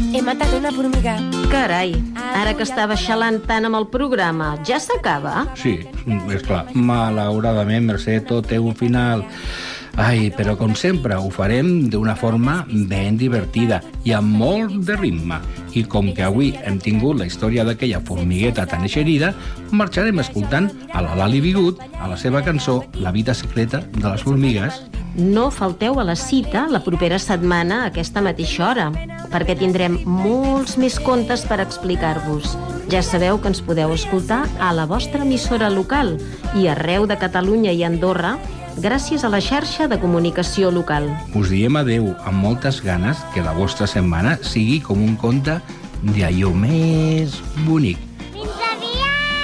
He matat una formiga. Carai, ara que estava xalant tant amb el programa, ja s'acaba? Sí, és clar. Malauradament, Mercè, tot té un final. Ai, però com sempre, ho farem d'una forma ben divertida i amb molt de ritme. I com que avui hem tingut la història d'aquella formigueta tan eixerida, marxarem escoltant a la Lali Bigut a la seva cançó La vida secreta de les formigues. No falteu a la cita la propera setmana a aquesta mateixa hora, perquè tindrem molts més contes per explicar-vos. Ja sabeu que ens podeu escoltar a la vostra emissora local i arreu de Catalunya i Andorra gràcies a la xarxa de comunicació local. Us diem adeu amb moltes ganes que la vostra setmana sigui com un conte d'allò més bonic.